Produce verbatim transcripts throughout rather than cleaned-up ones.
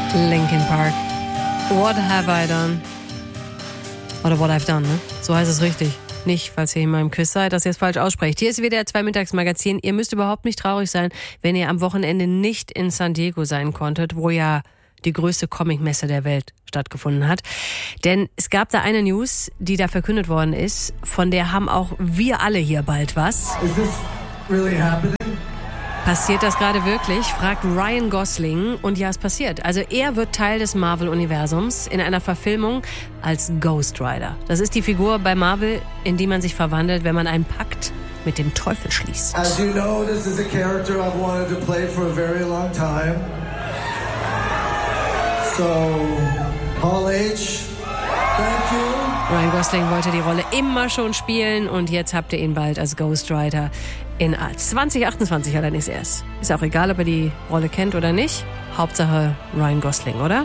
Linkin Park. What have I done? Oder What I've done, ne? So heißt es richtig. Nicht, falls ihr in meinem Quiz seid, dass ihr es falsch aussprecht. Hier ist W D R zwei Mittagsmagazin. Ihr müsst überhaupt nicht traurig sein, wenn ihr am Wochenende nicht in San Diego sein konntet, wo ja die größte Comicmesse der Welt stattgefunden hat. Denn es gab da eine News, die da verkündet worden ist, von der haben auch wir alle hier bald was. Is this really happening? Passiert das gerade wirklich? Fragt Ryan Gosling. Und ja, es passiert. Also er wird Teil des Marvel-Universums in einer Verfilmung als Ghost Rider. Das ist die Figur bei Marvel, in die man sich verwandelt, wenn man einen Pakt mit dem Teufel schließt. As you know, this is a character I've wanted to play for a very long time. So, Hall H, thank you. Ryan Gosling wollte die Rolle immer schon spielen und jetzt habt ihr ihn bald als Ghost Rider in zwanzig achtundzwanzig allerdings erst. Ist auch egal, ob ihr die Rolle kennt oder nicht. Hauptsache Ryan Gosling, oder?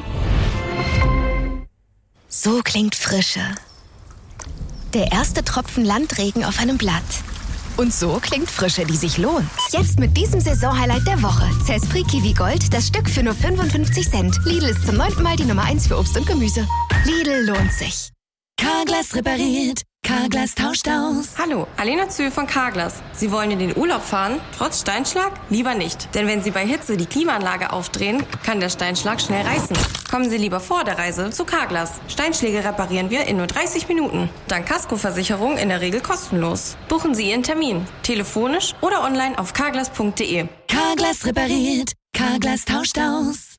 So klingt Frische. Der erste Tropfen Landregen auf einem Blatt. Und so klingt Frische, die sich lohnt. Jetzt mit diesem Saisonhighlight der Woche. Zespri Kiwi Gold, das Stück für nur fünfundfünfzig Cent. Lidl ist zum neunten Mal die Nummer eins für Obst und Gemüse. Lidl lohnt sich. Carglass repariert, Carglass tauscht aus. Hallo, Alena Zühl von Carglass. Sie wollen in den Urlaub fahren, trotz Steinschlag? Lieber nicht. Denn wenn Sie bei Hitze die Klimaanlage aufdrehen, kann der Steinschlag schnell reißen. Kommen Sie lieber vor der Reise zu Carglass. Steinschläge reparieren wir in nur dreißig Minuten. Dank Kaskoversicherung in der Regel kostenlos. Buchen Sie Ihren Termin, telefonisch oder online auf carglass punkt de. Carglass repariert, Carglass tauscht aus.